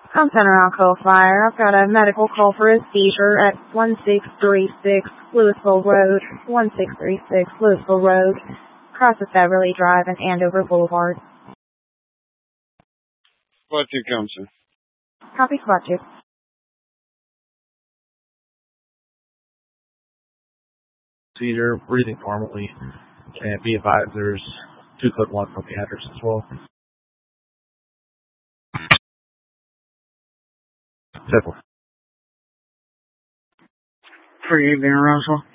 I'm Center on Call Fire. I've got a medical call for a seizure at 1636 Louisville Road, 1636 Louisville Road, across the Beverly Drive and Andover Boulevard. Squad 2 comes in. Copy, Squad 2. Seizure, breathing normally, and be advised there's 2 code 1 from the address as well. Simple. For evening, Russell.